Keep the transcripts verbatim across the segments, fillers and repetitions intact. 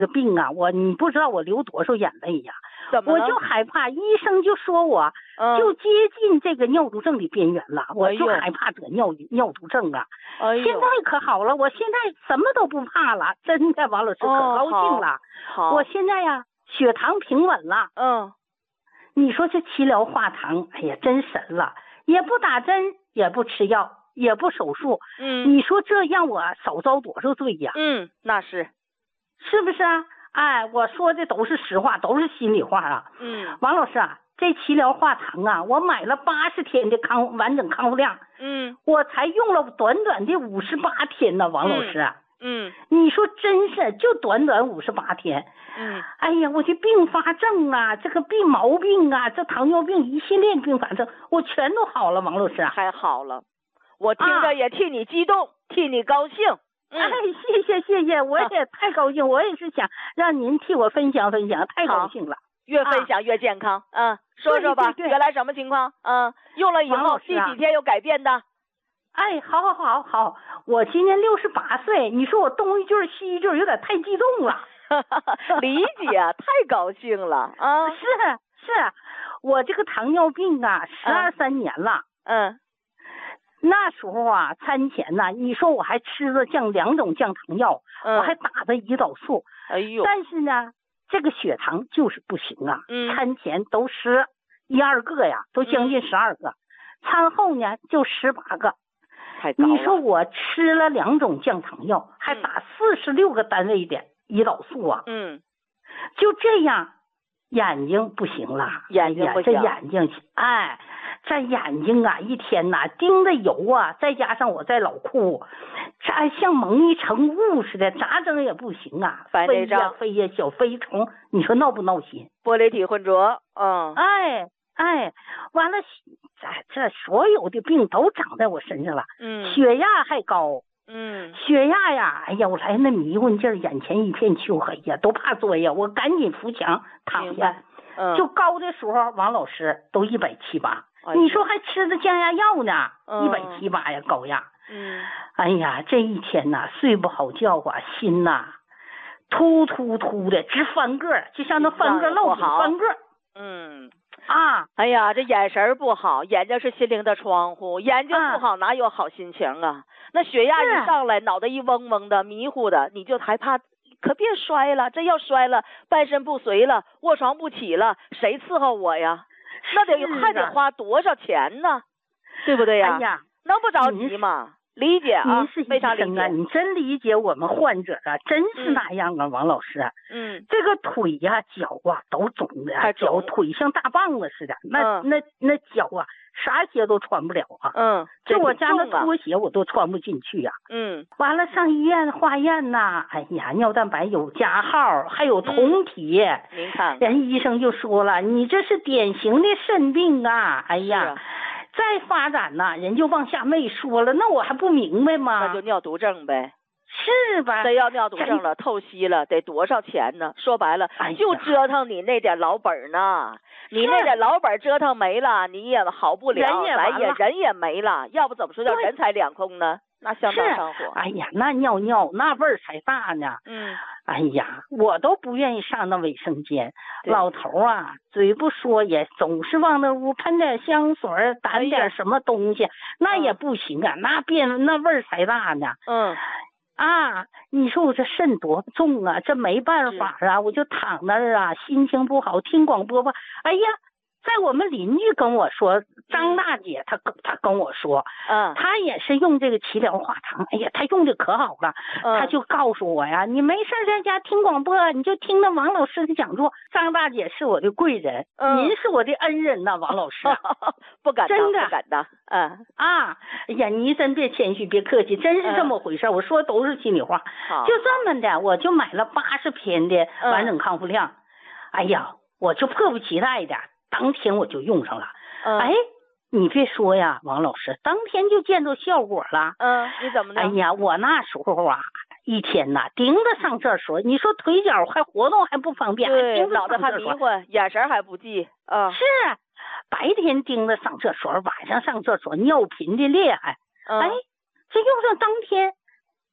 这病啊，我你不知道我流多少眼泪呀！ 怎么了？ 我就害怕，医生就说我嗯就接近这个尿毒症的边缘了，我就哎呦害怕得尿尿毒症啊。 哎呦现在可好了，我现在什么都不怕了，真的，王老师可哦高兴了。 好， 我现在呀，血糖平稳了。 嗯你说这齐疗化糖，哎呀，真神了，也不打针，也不吃药，也不手术。 嗯你说这让我少遭多少罪呀？ 嗯，那是， 是不是啊？哎，我说的都是实话，都是心里话啊。 嗯王老师啊，这齐疗化糖啊，我买了八十天的康完整康复量， 嗯我才用了短短的五十八天呢，王老师啊。 嗯你说真是就短短五十八天， 嗯， 哎呀，我的并发症啊，这个病毛病啊，这糖尿病一系列并发症，我全都好了，王老师啊。 太好了，我听啊着也替你激动，替你高兴。嗯哎，谢谢谢谢，我也太高兴，我也是想让您替我分享分享，太高兴了。 越分享越健康。嗯，说说吧， 对对对原来什么情况？嗯，用了以后第王老师啊几天有改变的？ 哎，好好好好，我今年六十八岁，你说我东一句儿西一句儿，有点太激动了。 理解，太高兴了啊！ 是是，我这个糖尿病啊，十二三年了。 嗯那时候啊，餐前呐、你说我还吃了降两种降糖药， 嗯， 我还打的胰岛素， 哎呦， 但是呢，这个血糖就是不行啊。 嗯餐前都十一二个呀，都将近十二个，餐后呢就十八个。 太高了。 你说我吃了两种降糖药，还打四十六个单位的胰岛素啊， 嗯， 就这样，眼睛不行了， 眼睛不行哎呀这眼睛，哎，这眼睛啊，一天呐盯着油啊，再加上我在老库，这像蒙一层雾似的，咋整也不行啊，飞呀白内障飞呀，小飞虫，你说闹不闹心？ 玻璃体混浊。嗯哎哎，完了，这这所有的病都长在我身上了， 嗯血压还高。 嗯血压呀，哎呀，我来那迷混劲儿，眼前一片黢黑呀，都怕钻呀，我赶紧扶墙躺下明白。嗯， 就高的时候，王老师都一百七八， 哎呦你说还吃着降压药呢， 嗯一百七八呀，高压。 嗯哎呀，这一天呐，睡不好觉啊，心呐突突突的直翻个儿，就像那翻个儿烙饼心脏也不好翻个儿嗯。 啊。 哎呀，这眼神儿不好，眼睛是心灵的窗户，眼睛不好哪有好心情啊？那血压是一上来，脑袋一嗡嗡的，迷糊的，你就害怕，可别摔了，这要摔了，半身不遂了，卧床不起了，谁伺候我呀？那得是啊还得花多少钱呢？对不对呀？ 哎呀， 能不着您急吗？理解啊您是， 非常理医生啊， 解。 你真理解我们患者啊，真是嗯那样啊，王老师。 嗯这个腿呀、脚啊都肿的， 还肿脚腿像大棒子似的，那、 嗯那那脚啊，啥鞋都穿不了啊。 嗯， 就我这挺家那重啊拖鞋我都穿不进去呀、 嗯完了上医院化验呐，哎呀，尿蛋白有加号，还有酮体。 您看看， 人医生就说了，你这是典型的肾病啊！哎呀， 是啊再发展呐，人就往下没说了，那我还不明白吗？ 那就尿毒症呗。 是吧？ 真要尿毒症了，透析了，得多少钱呢？说白了， 哎呀就折腾你那点老本儿呢。你那点老本儿折腾没了，你也好不了， 人也咱完了也人也没了。要不怎么说叫对人财两空呢？那相当上火。 哎呀，那尿尿那味儿才大呢。 嗯， 哎呀，我都不愿意上那卫生间。 对老头儿啊，嘴不说也总是往那屋喷点香水儿， 哎呀掸点什么东西，那也嗯不行啊，那变那味儿才大呢。 嗯， 啊，你说我这肾多重啊，这没办法啊，我就躺那儿啊，心情不好，听广播吧。哎呀，在我们邻居跟我说，张大姐她跟她跟我说， 嗯她也是用这个齐疗化糖，哎呀，她用的可好了， 嗯她就告诉我呀，你没事儿在家听广播，你就听那王老师的讲座。张大姐是我的贵人， 嗯您是我的恩人呐，王老师。 不敢当， 真的不敢当。嗯， 啊，哎呀，你真别谦虚，别客气，真是这么回事儿。我说都是心里话。 好， 就这么的，我就买了八十篇的完整康复量。哎呀，我就迫不及待的，当天我就用上了。 嗯哎，你别说呀，王老师，当天就见着效果了。 嗯，你怎么的？ 哎呀，我那时候啊，一天呐盯着上厕所，你说腿脚还活动还不方便，还对， 盯着脑袋还上厕所。 迷混，眼神还不济。啊， 是，白天盯着上厕所，晚上上厕所尿频的厉害。 嗯哎，这用上当天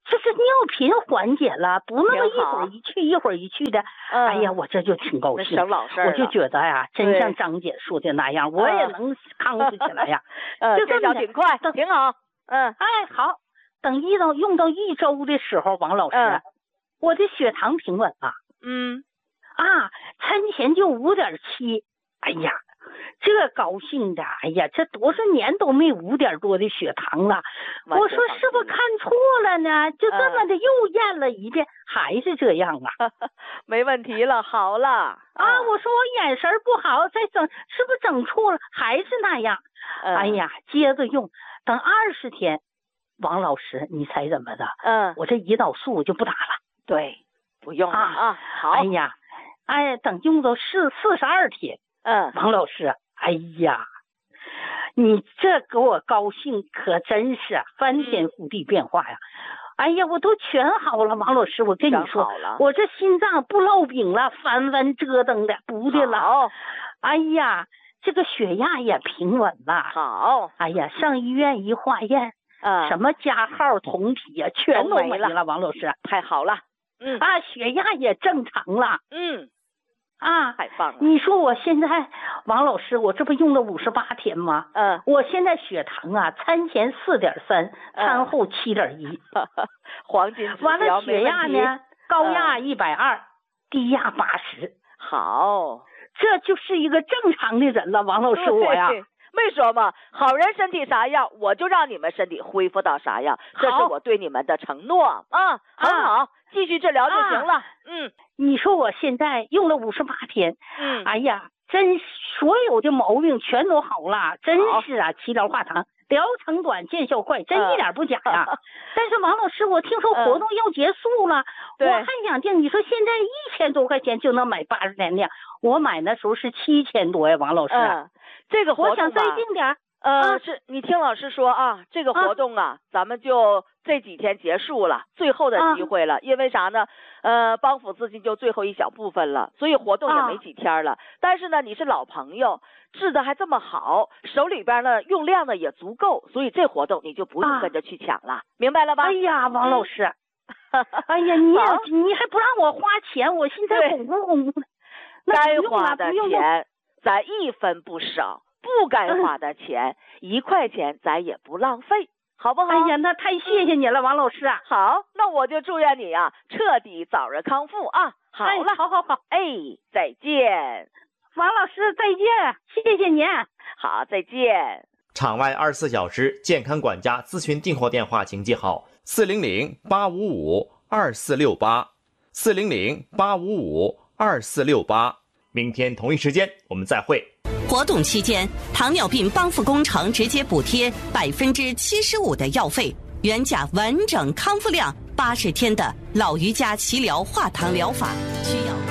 就是尿频缓解了，不那么一会儿一去一会儿一去的。 嗯、 哎呀，我这就挺高兴， 省老事儿。 我就觉得呀，真像张姐说的那样，我也能康复起来呀。 呃， 就这么挺快，挺好。嗯， 哎，好，等一到用到一周的时候，王老师， 嗯、 我的血糖平稳了。 嗯， 啊，餐前就五点七，哎呀。这高兴的，哎呀，这多少年都没五点多的血糖了。我说是不是看错了呢？就这么的又验了一遍，嗯、还是这样啊？ 没问题了，好了啊！ 我说我眼神不好，再整是不是整错了？还是那样。 嗯、 哎呀，接着用，等二十天，王老师，你猜怎么的？ 嗯， 我这胰岛素我就不打了。 对，不用了啊。啊好。 哎呀，哎，等用到四四十二天。 嗯， 王老师，哎呀，你这给我高兴可真是翻天覆地变化呀！嗯、哎呀，我都全好了，王老师，我跟你说，我这心脏不烙饼了，翻翻折腾的不的了。哎呀，这个血压也平稳了。 好， 哎呀，上医院一化验， 嗯， 什么加号、酮体呀、啊，全都没了，王老师， 太好了。嗯啊，血压也正常了。 嗯。 啊， 太棒了！ 你说我现在，王老师，我这不用了五十八天吗？ 嗯， 我现在血糖啊，餐前四点三，餐后七点一， 黄金指标。 完了，血压呢，高压一百二，低压八十。 好， 这就是一个正常的人了，王老师我呀。 没说嘛，好人身体啥样，我就让你们身体恢复到啥样，这是我对你们的承诺啊！很好，啊、继续治疗就行了。啊、嗯， 你说我现在用了五十八天， 嗯， 哎呀，真所有的毛病全都好了，真是啊，齐疗化痰，疗程短，见效快，真一点不假呀。嗯、但是王老师，我听说活动要结束了，嗯、我还想订，你说现在一千多块钱就能买八十天量，我买那时候是七千多呀，王老师。 嗯这个活动我想再定点， 呃，啊、是你听老师说啊，这个活动啊，啊咱们就这几天结束了，最后的机会了。啊、因为啥呢？呃，帮扶资金就最后一小部分了，所以活动也没几天了。啊、但是呢，你是老朋友，治的还这么好，手里边呢用量呢也足够，所以这活动你就不用跟着去抢了，啊、明白了吧？ 哎呀，王老师，嗯、哎呀，你也你还不让我花钱，我现在哄不哄不？ 该花的钱。咱一分不少，不该花的钱、嗯、一块钱咱也不浪费，好不好？ 哎呀，那太谢谢你了，王老师啊！ 好，那我就祝愿你啊，彻底早日康复啊！好了， 哎、好好好， 哎，再见， 王老师再见，谢谢您。 好，再见。 场外二十四小时健康管家咨询订货电话，请记好：四零零八五五二四六八，四零零八五五二四六八。明天同一时间我们再会。 活动期间，糖尿病帮扶工程直接补贴百分之七十五的药费，原价完整康复量八十天的老瑜伽齐疗化糖疗法，需要。